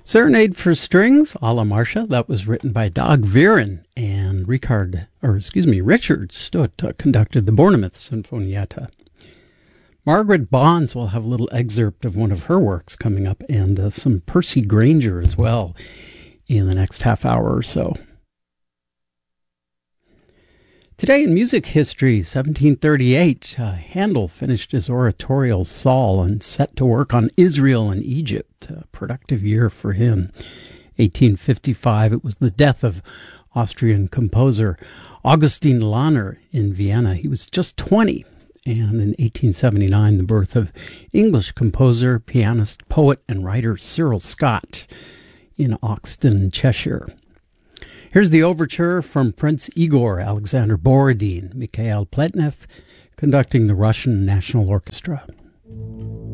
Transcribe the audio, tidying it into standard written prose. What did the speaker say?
Serenade for Strings, a la Marcia, that was written by Dag Viren, and Richard Stutt conducted the Bournemouth Sinfonietta. Margaret Bonds will have a little excerpt of one of her works coming up, and some Percy Grainger as well in the next half hour or so. Today in music history, 1738, Handel finished his oratorial Saul and set to work on Israel and Egypt. A productive year for him. 1855, it was the death of Austrian composer Augustin Lahner in Vienna. He was just 20. And in 1879, the birth of English composer, pianist, poet, and writer Cyril Scott in Oxton, Cheshire. Here's the overture from Prince Igor Alexander Borodin, Mikhail Pletnev conducting the Russian National Orchestra.